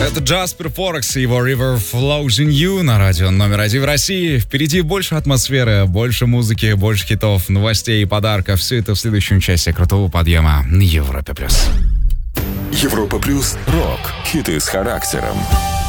Это Джаспер Форекс и его River Flows in You на радио номер 1 в России. Впереди больше атмосферы, больше музыки, больше хитов, новостей и подарков. Все это в следующем часе крутого подъема на Европе+. Европа плюс рок. Хиты с характером.